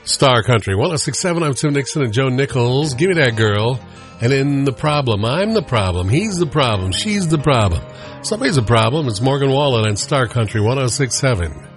Star Country 106.7. I'm Tim Nixon and Joe Nichols. Give me that girl. And in The Problem, I'm the problem. He's the problem. She's the problem. Somebody's a problem. It's Morgan Wallen on Star Country 106.7.